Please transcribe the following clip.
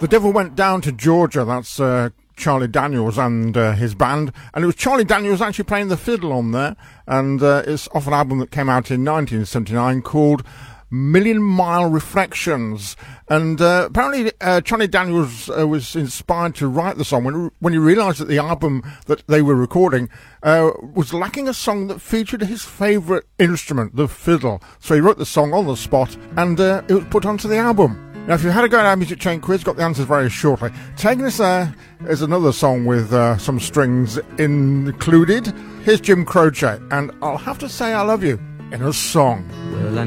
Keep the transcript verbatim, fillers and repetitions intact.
The Devil Went Down to Georgia, that's uh, Charlie Daniels and uh, his band, and it was Charlie Daniels actually playing the fiddle on there, and uh, it's off an album that came out in nineteen seventy-nine called Million Mile Reflections. And uh, apparently uh, Charlie Daniels uh, was inspired to write the song when, when he realised that the album that they were recording uh, was lacking a song that featured his favourite instrument, the fiddle. So he wrote the song on the spot, and uh, it was put onto the album. Now, if you had a go at our Music Chain quiz, got the answers very shortly. Taking us there is another song with uh, some strings included. Here's Jim Croce, and I'll have to say I love you in a song. Well, I